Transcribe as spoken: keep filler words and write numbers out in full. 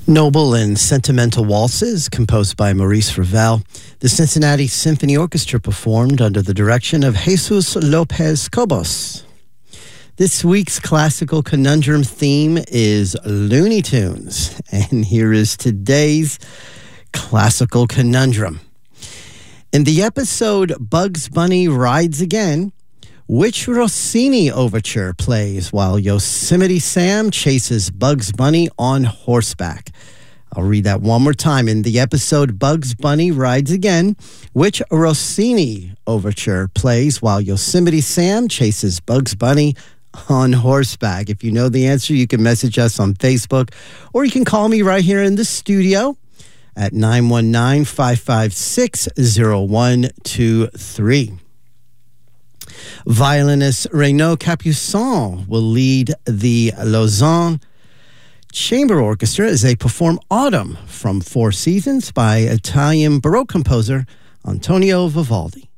Noble and Sentimental Waltzes, composed by Maurice Ravel. The Cincinnati Symphony Orchestra performed under the direction of Jesus Lopez Cobos. This week's classical conundrum theme is Looney Tunes. And here is today's classical conundrum. In the episode Bugs Bunny Rides Again, which Rossini overture plays while Yosemite Sam chases Bugs Bunny on horseback? I'll read that one more time. In the episode Bugs Bunny Rides Again, which Rossini overture plays while Yosemite Sam chases Bugs Bunny on horseback? If you know the answer, you can message us on Facebook, or you can call me right here in the studio at nine one nine, five five six, zero one two three. Violinist Renaud Capuçon will lead the Lausanne Chamber Orchestra as they perform Autumn from Four Seasons by Italian Baroque composer Antonio Vivaldi.